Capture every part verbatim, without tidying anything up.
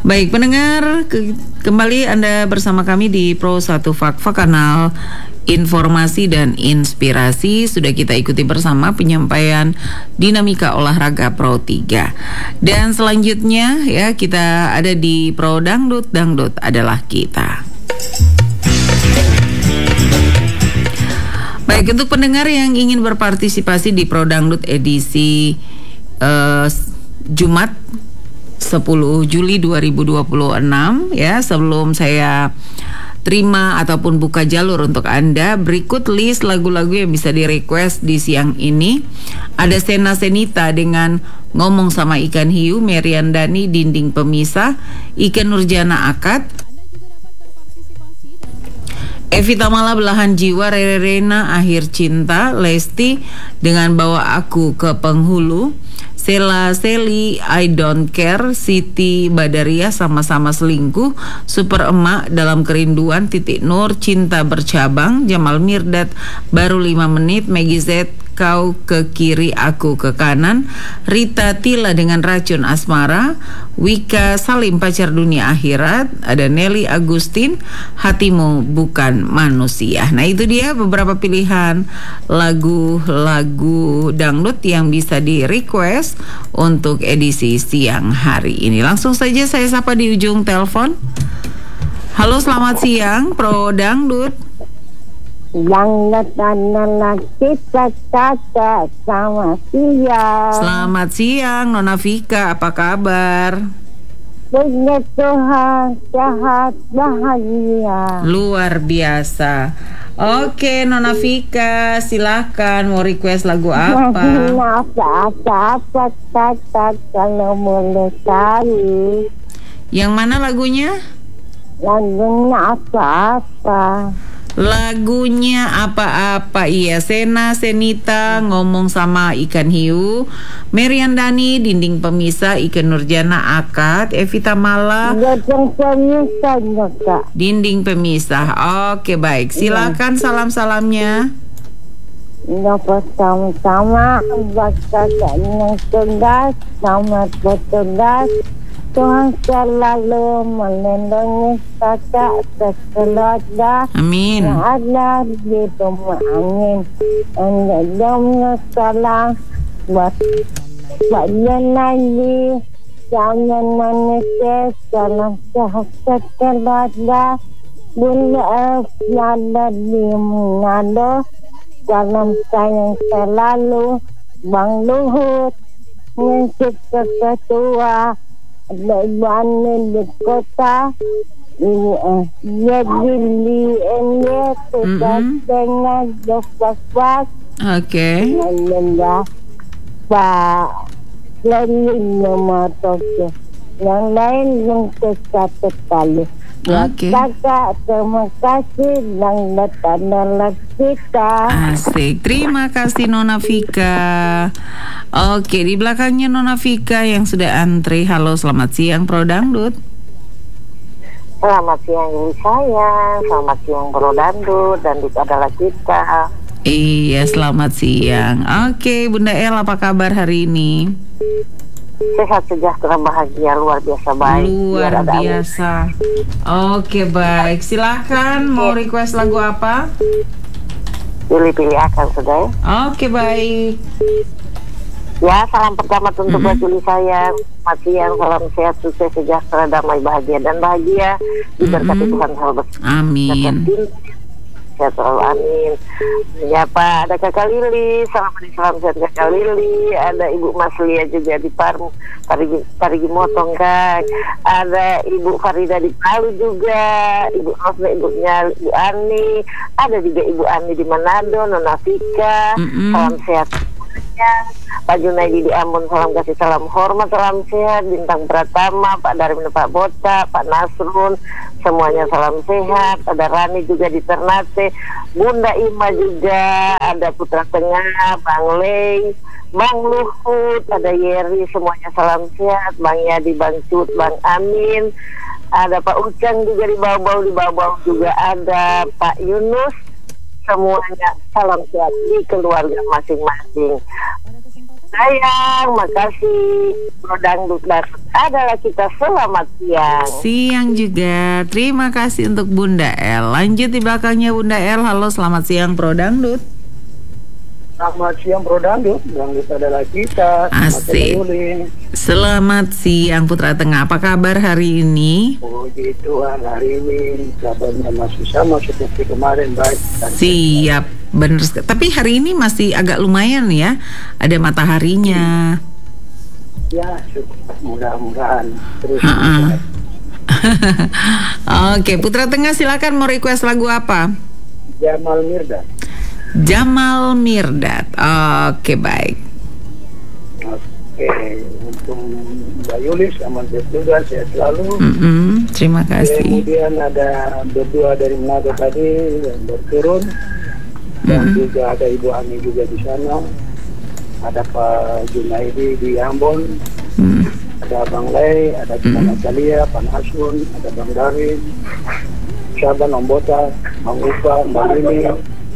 Baik pendengar, ke- kembali Anda bersama kami di Pro satu Fakfa, kanal informasi dan inspirasi. Sudah kita ikuti bersama penyampaian dinamika olahraga Pro tiga. Dan selanjutnya ya kita ada di Pro Dangdut, Dangdut adalah kita. Baik, untuk pendengar yang ingin berpartisipasi di Pro Dangdut edisi uh, Jumat sepuluh Juli dua ribu dua puluh enam ya, sebelum saya terima ataupun buka jalur untuk Anda, berikut list lagu-lagu yang bisa di-request di siang ini. Ada Sena Senita dengan Ngomong Sama Ikan Hiu, Merian Dani Dinding Pemisah, Ike Nurjana Akad, Evita Mala Belahan Jiwa, Rere Rena Akhir Cinta, Lesti dengan Bawa Aku ke Penghulu, Sela Seli I Don't Care, Siti Badaria Sama-Sama Selingkuh, Super Emak Dalam Kerinduan, Titik Nur Cinta Bercabang, Jamal Mirdad Baru lima menit, Maggie Z Kau ke Kiri Aku ke Kanan, Rita Tila dengan Racun Asmara, Wika Salim Pacar Dunia Akhirat, ada Nelly Agustin Hatimu Bukan Manusia. Nah itu dia beberapa pilihan lagu-lagu dangdut yang bisa di request untuk edisi siang hari ini. Langsung saja saya sapa di ujung telepon. Halo, selamat siang Pro Dangdut. Dangdut adalah kita, kakak, selamat siang. Selamat siang Nona Vika, apa kabar? Puji Tuhan, sehat, bahagia. Luar biasa. Oke Nona Vika, silahkan mau request lagu apa? Apa-apa, kakak, kalau boleh tahu. Yang mana lagunya? Lagunya apa-apa. Lagunya apa-apa, iya. Sena Senita Ngomong Sama Ikan Hiu, Merian Dani Dinding Pemisah, Ike Nurjana Akad, Evita Mala Dinding Pemisah juga. Dinding Pemisah. Oke baik, silakan salam-salamnya. Dapat sama-sama buat kakak yang tugas, selamat bertugas. Tuhan selalu melindungi kakak sekeluarga. Amin. Yang ada di rumah angin. Dan jamnya salam buat Pak Jenadi, jangan manusia, salam sehat sekeluarga. Bunda Elfriada di Manado, salam sayang selalu. Bang Luhut, Nyensik Ketua, ada Ibu Ani di kota, Ibu eh, jadi di N D sudah dengan pas-pas. Oke. Dan Pak Leli nomor Tokyo. Yang lain yang satu kali. Oke. Kakak, terima kasih dan datang kita. Asik, terima kasih Nona Vika. Oke, di belakangnya Nona Vika yang sudah antri. Halo, selamat siang Pro Dangdut. Selamat siang ibu sayang, selamat siang Pro Dangdut, dan itu adalah kita. Iya, selamat siang. Oke, Bunda El, apa kabar hari ini? Sehat, sejahtera, bahagia, luar biasa baik. Luar biasa. Oke, baik. Silahkan, mau request lagu apa? Pilih-pilih akan sudah ya. Oke, baik. Ya, salam pertama tentu buat Juli sayang. Selamat siang, salam sehat, sukses, sejahtera, damai, bahagia, dan bahagia diberkati Tuhan selalu. Amin. Sehat selalu, amin. Ya Pak, ada Kakak Lili, salam salam sehat Kakak Lili. Ada Ibu Mas Lia juga di Parmu, Parigi, Parigi Motong Kang. Ada Ibu Farida di Palu juga, Ibu Rosna, ibunya Ibu Ani. Ada juga Ibu Ani di Manado, Nona Vika. Mm-mm. Salam sehat. Pak Junaidi di Ambon, salam kasih, salam hormat, salam sehat. Bintang Pratama, Pak Darmin, Pak Bota, Pak Nasrun, semuanya salam sehat. Ada Rani juga di Ternate, Bunda Ima juga, ada Putra Tengah, Bang Lei, Bang Luhut, ada Yeri, semuanya salam sehat. Bang Yadi, Bang Cut, Bang Amin, ada Pak Ucang juga di bawah-bawah, di bawah-bawah juga ada Pak Yunus. Semuanya salam sehat di keluarga masing-masing. sayang, makasih. Pro Dangdut adalah kita, selamat siang. Siang juga. Terima kasih untuk Bunda El. Lanjut di belakangnya Bunda El. Halo, selamat siang Pro Dangdut. Selamat siang Pro Dangdut. Dangdut adalah kita. Asik. Selamat siang Putra Tengah. Apa kabar hari ini? Puji Tuhan, hari ini kabarnya masih sama seperti kemarin, baik. Siap, benar. Tapi hari ini masih agak lumayan ya. Ada mataharinya. Ya, mudah-mudahan terus. Oke, Putra Tengah silakan, mau request lagu apa? Jamal Mirdad. Jamal Mirdad. Oke, baik. Oke, untuk Mbak Yulis, aman juga, sehat selalu. Mm-hmm, terima kasih. Kemudian ada berdua dari Manado tadi yang berturun, dan mm-hmm. juga ada Ibu Ani juga di sana. Ada Pak Junaidi di Ambon, mm-hmm. ada Bang Lei, ada Bang Natalia, Pak Nasun, ada Bang Darin, Syaban, Om Bota, Bang Upa, Bang Rini,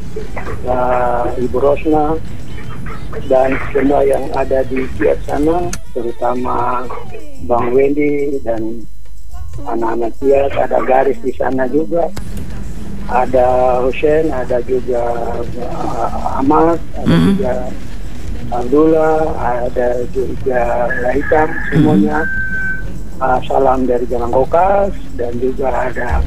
uh, Ibu Rosna, dan semua yang ada di pihak sana, terutama Bang Wendy dan anak-anak Tias, ada Garis di sana juga, ada Hussein, ada juga uh, Ahmad, ada mm-hmm. juga Abdullah, ada juga Lahitam, semuanya. Uh, salam dari Jalan Kokas, dan juga ada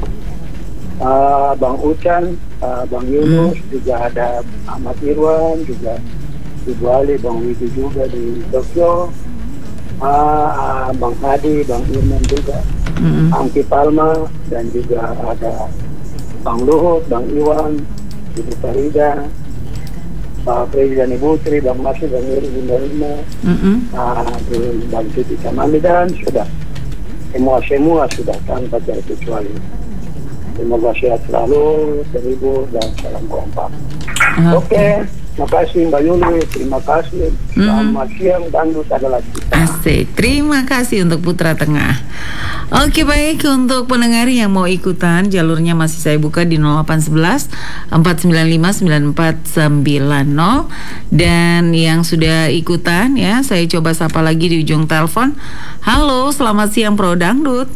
uh, Bang Ucan, uh, Bang Yunus, mm-hmm. juga ada Ahmad Irwan, juga Ibu Ali, Bang Widi juga di Tokyo, uh, uh, Bang Hadi, Bang Irman juga, mm-hmm. Angki Palma, dan juga ada Bang Luhut, Bang Iwan, Ibu Farida, Pak Presiden Ibu Tri, Bang Masih, Bang Iri, Bunda Lima, mm-hmm. uh, Bang Siti Kamami, dan sudah semua-semua sudah tanpa terkecuali. Semoga sehat selalu, terhibur, dan salam kompak. Oke. Okay. Terima kasih Mbak Yuli, terima kasih. Selamat hmm. siang, Dangdut adalah kita. Asik, terima kasih untuk Putra Tengah. Oke, baik, untuk pendengar yang mau ikutan, jalurnya masih saya buka di nol delapan satu satu empat sembilan lima sembilan empat sembilan nol. Dan yang sudah ikutan ya, saya coba sapa lagi di ujung telepon. Halo, selamat siang Pro Dangdut.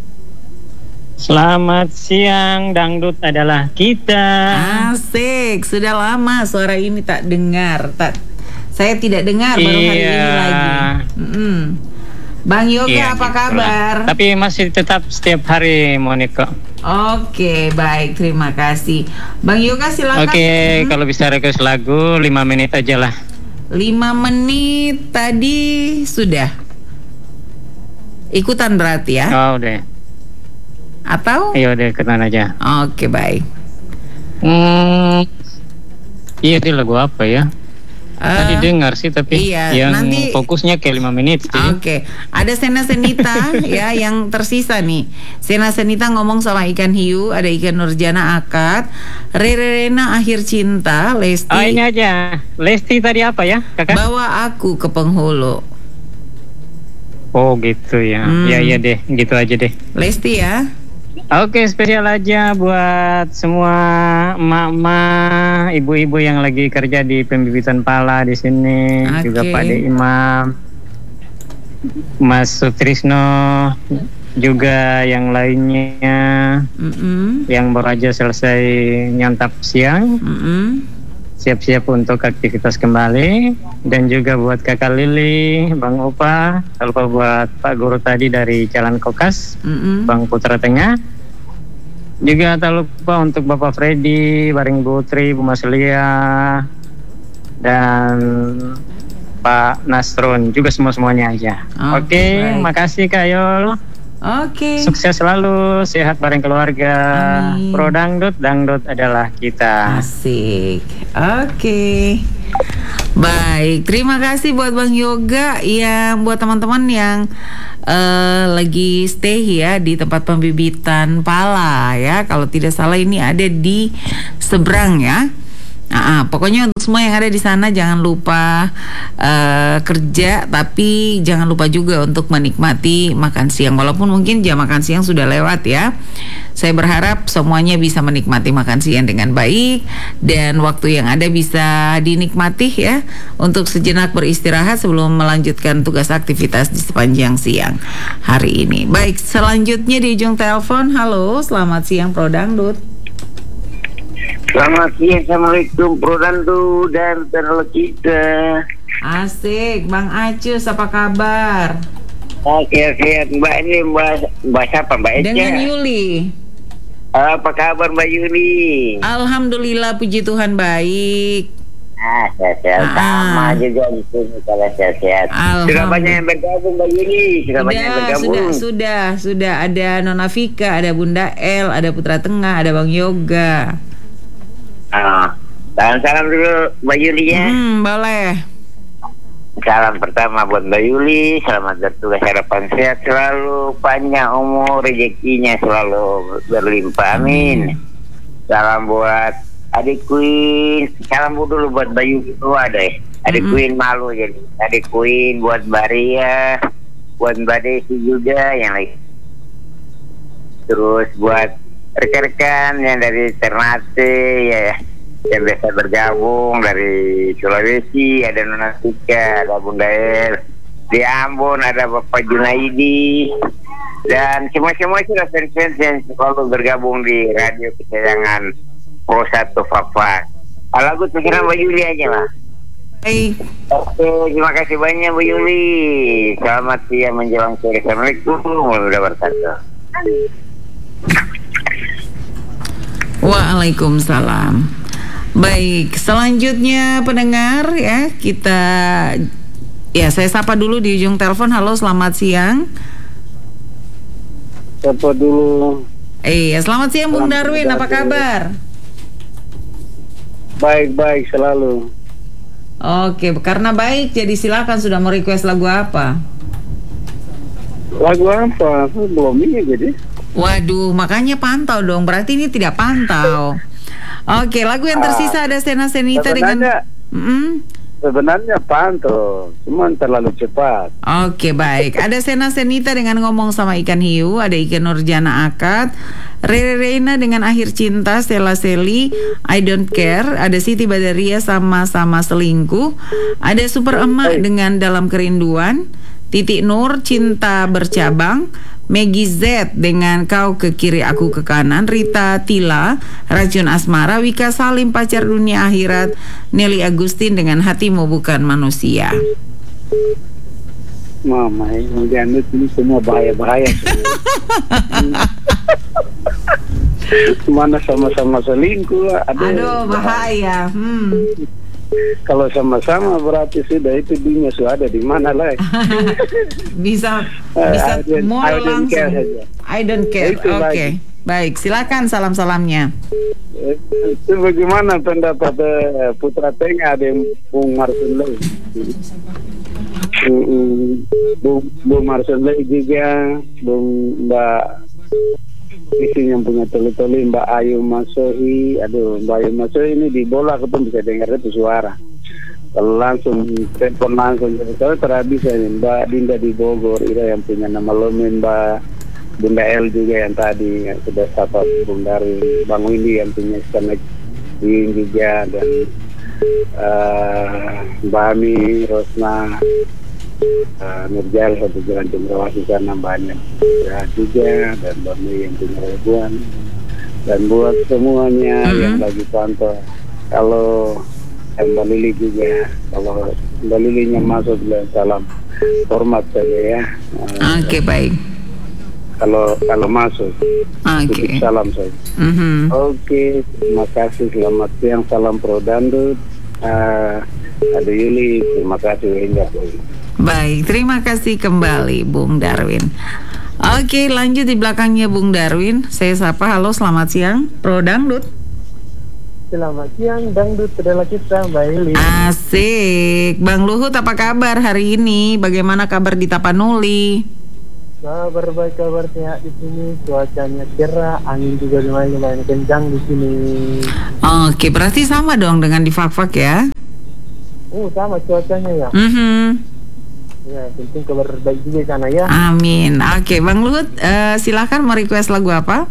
Selamat siang, Dangdut adalah kita. Asik, sudah lama suara ini tak dengar, tak saya tidak dengar, baru hari iya. ini lagi. Mm-hmm. Bang Yoga, iya, apa kabar? Lah. Tapi masih tetap setiap hari, Monica. Oke, baik, terima kasih. Bang Yoga silakan. Oke, hmm. kalau bisa request lagu lima menit aja lah. lima menit tadi sudah ikutan berarti ya? Oh, udah. Atau? Iya udah ikutan aja. Oke, baik. Hmm, iya itu lagu apa ya? Uh, Tadi dengar sih tapi iya, yang nanti, fokusnya kayak lima menit. Oke, okay. Ada Sena Senita ya yang tersisa nih. Sena Senita ngomong sama Ikan Hiu, ada Ikan Nurjana Akad, Rerena Akhir Cinta, Lesti. Oh ini aja, Lesti tadi apa ya, kakak? Bawa Aku ke Penghulu. Oh gitu ya, hmm. ya iya deh, gitu aja deh. Lesti ya. Oke, spesial aja buat semua emak-emak, ibu-ibu yang lagi kerja di pembibitan pala di sini, okay. juga Pak De Imam, Mas Sutrisno, juga yang lainnya, mm-hmm. yang baru aja selesai nyantap siang, mm-hmm. siap-siap untuk aktivitas kembali, dan juga buat Kakak Lili, Bang Upa, lupa buat Pak Guru tadi dari Jalan Kokas, mm-hmm. Bang Putra Tengah. Juga tak lupa untuk Bapak Freddy, Baring Putri, Bu Maslia, dan Pak Nasrun, juga semua-semuanya aja. Oke, okay, okay, makasih Kak Yol. Oke. Okay. Sukses selalu, sehat bareng keluarga. Amin. Pro Dangdut, Dangdut adalah kita. Asik. Oke. Okay. Baik, terima kasih buat Bang Yoga, yang buat teman-teman yang uh, lagi stay ya di tempat pembibitan pala ya. Kalau tidak salah ini ada di seberang ya. Ah, pokoknya untuk semua yang ada di sana jangan lupa uh, kerja, tapi jangan lupa juga untuk menikmati makan siang. Walaupun mungkin jam makan siang sudah lewat ya. Saya berharap semuanya bisa menikmati makan siang dengan baik dan waktu yang ada bisa dinikmati ya untuk sejenak beristirahat sebelum melanjutkan tugas aktivitas di sepanjang siang hari ini. Baik, selanjutnya di ujung telepon. Halo, selamat siang Pro Dangdut. Selamat siang, Assalamualaikum Pro Dangdut dan channel kita. Asik, Bang Acus, apa kabar? Oke, sehat Mbak. Ini Mbak, Mbak siapa Mbak Eca? Dengan Yuli. Apa kabar Mbak Yuli? Alhamdulillah, puji Tuhan baik. Ah, sehat-sehat Ah. sama juga di sini kalau sehat-sehat. Sudah banyak yang bergabung Mbak Yuli, sudah banyak yang Sudah, bergabung. sudah, sudah, sudah ada Nona Vika, ada Bunda El, ada Putra Tengah, ada Bang Yoga. Ah, salam-salam dulu Mbak Yuli ya. Hmm, boleh. Salam pertama buat Mbak Yuli, selamat bertugas, harapan sehat selalu, panjang umur, rezekinya selalu berlimpah, amin. Salam buat adik Queen, salam dulu buat Bayu tua deh, adik Mm-mm. Queen malu jadi, adik Queen buat Mbak Ria, buat Mbak Desi juga yang lagi, terus buat rekan-rekan yang dari Ternate ya, yang biasa bergabung dari Sulawesi, ada Nona Tika, ada Bunda El, di Ambon ada Bapak Junaidi, dan semua-semua sudah fans-fans yang selalu bergabung di radio kesayangan Pro satu Fafa. Lagu terkira Mbak Yuli aja lah. Baik. Oke, terima kasih banyak Bu Yuli. Selamat siang menjelang sore. Assalamualaikum warahmatullahi wabarakatuh. Waalaikumsalam. Baik, selanjutnya pendengar ya, kita ya saya sapa dulu di ujung telepon. Halo, selamat siang. Siapa dulu? Eh, selamat siang Bung Selamat Darwin, apa siang. kabar? Baik-baik selalu. Oke, karena baik jadi silakan, sudah mau request lagu apa? Lagu apa? Aku belum ini jadi. Waduh, makanya pantau dong. Berarti ini tidak pantau. Oke, lagu yang tersisa ada Sena Senita dengan Sebenarnya, Mm-mm. sebenarnya pantau, cuma terlalu cepat. Oke, baik. Ada Sena Senita dengan Ngomong Sama Ikan Hiu, ada Ike Nurjana Akad, Rere Reina dengan Akhir Cinta, Stella Seli, I Don't Care, ada Siti Badaria Sama-Sama Selingkuh, ada Super Emak dengan Dalam Kerinduan, Titik Nur Cinta Bercabang, Maggie Z dengan Kau ke Kiri Aku ke Kanan, Rita Tila Racun Asmara, Wika Salim Pacar Dunia Akhirat, Nelly Agustin dengan Hatimu Bukan Manusia. Mama, yang dianut ini semua bahaya-bahaya semua. Mana sama-sama selingkuh, ada. Aduh, bahaya. Hmm. Kalau sama-sama berarti sudah itu dunia sudah ada di mana lah. Bisa Eh, bisa I don't- mau I don't care langsung. saja. I don't care. Itu Oke. lagi. Baik, silakan salam-salamnya. Eh, Itu bagaimana pendapat eh, Putra Tengah ada yang Bung Martin Lei? Bung Bung Martin Lei juga, Bung Mbak isi yang punya toli-toli, Mbak Ayu Masohi. Aduh, Mbak Ayu Masohi ini di bola aku pun bisa dengar itu suara. Kalau langsung telepon langsung, kalau terhabis ini Mbak Dinda di Bogor, Ira yang punya nama Lomin, Mbak Bunda El juga yang tadi yang sudah sapa Bung Darwin, Bang Windy yang punya Stanek Win juga, dan uh, Mbak Ami, Rosna, uh, Nurjal satu jalan Cendrawasih sana banyak ya juga, dan Mbak Mi yang punya ribuan, dan buat semuanya Mm-hmm. yang lagi pantau. Kalau dan Mbak Lili juga, kalau Mbak Lilinya masuk bilang salam hormat saja ya. Uh, Oke, baik. Kalau kalau masuk, Oke. titip salam saja. Mhm. Oke, terima kasih. Selamat siang, salam Pro Dangdut. Uh, ada Yuli, terima kasih. Hingga Baik, terima kasih kembali Bung Darwin. Oke, lanjut di belakangnya Bung Darwin. Saya sapa, halo selamat siang Pro Dangdut. Selamat siang, Dangdut adalah kita, Mbak Eli. Asik. Bang Luhut apa kabar hari ini? Bagaimana kabar di Tapanuli? Kabar baik, kabar sehat di sini. Cuacanya cerah, angin juga lumayan lumayan kencang di sini. Oke, berarti sama dong dengan di Fak-Fak ya? Oh, sama cuacanya ya. Mhm. Ya, penting kabar baik juga di sana ya. Amin. Oke, Bang Luhut, eh, silakan mau request lagu apa?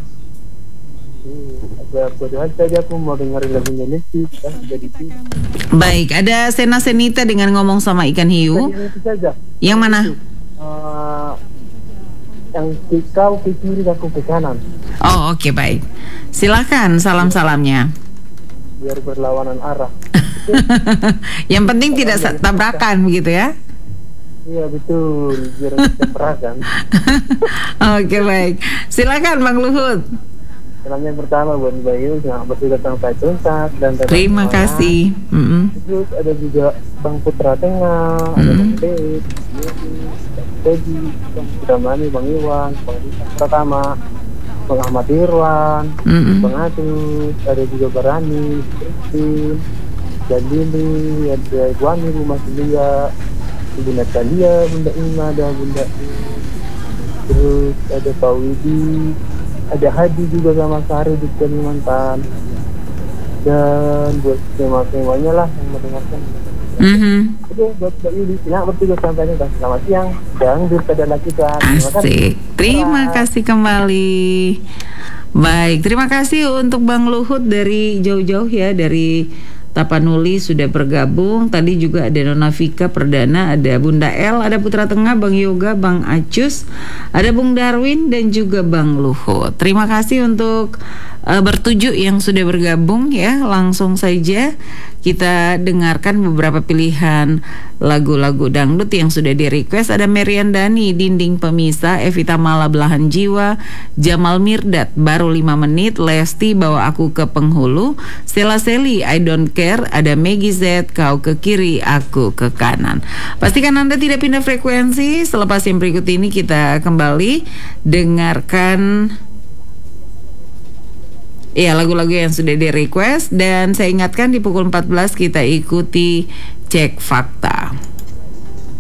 Hmm, aku doa saja aku mau dengerin lagunya Lesti. Kan jadi Baik, ada Sena Senita dengan Ngomong Sama Ikan Hiu. itu saja. Yang mana? Uh, yang kau ke kiri, aku ke kanan. Oh, oke, baik. Silakan salam-salamnya. Biar berlawanan arah. Yang penting tidak sa- tabrakan begitu ya. Iya betul, biar kita perakan. Oke, baik. Silakan Bang Luhut. Salam yang pertama buat Bayu, selamat bertugas sampai tuntas dan Terima kasih. Mm-mm. Terus ada juga Bang Putra Tengah, ada Bang Dewi, Bang Teddy, Bang Damani, Bang Iwan, Bang Dita Pratama, Bang Ahmad Irwan, Mm-mm. Bang Adus, ada juga Barani, Christine, dan Lili, ada Ibu Ani, Bu Masilia, Ibu Natalia, Bunda Ima, ada Bunda I. Terus ada Pak Widi, ada Hadi juga sama Sari di Kalimantan. Dan buat semua-semuanya lah yang mendengarkan. Mhm. Oke, buat Mbak Yudi, selamat bertugas sampai dan selamat siang. Dan adalah kita. Terima kasih. Asik. Terima kasih kembali. Baik, terima kasih untuk Bang Luhut dari jauh-jauh ya, dari Tapanuli sudah bergabung. Tadi juga ada Nona Vika Perdana, ada Bunda El, ada Putra Tengah, Bang Yoga, Bang Acus, ada Bung Darwin dan juga Bang Luhut. Terima kasih untuk uh, bertujuh yang sudah bergabung ya. Langsung saja kita dengarkan beberapa pilihan lagu-lagu dangdut yang sudah di request. Ada Merian Dani, Dinding Pemisah, Evita Mala Belahan Jiwa, Jamal Mirdad, Baru lima menit, Lesti Bawa Aku ke Penghulu, Sela Seli, I Don't Care, ada Maggie Z, Kau ke Kiri, Aku ke Kanan. Pastikan Anda tidak pindah frekuensi. Selepas yang berikut ini kita kembali dengarkan ya lagu-lagu yang sudah di request. Dan saya ingatkan di pukul empat belas kita ikuti Cek Fakta.